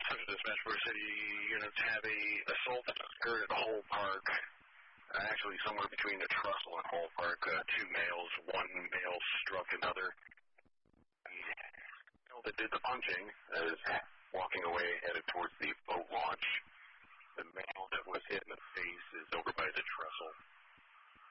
Central Dispatch Force City units have a assault that occurred at Hole Park. Actually, somewhere between the Trussell and Hole Park. Two males. One male struck another. The male that did the punching is walking away, headed towards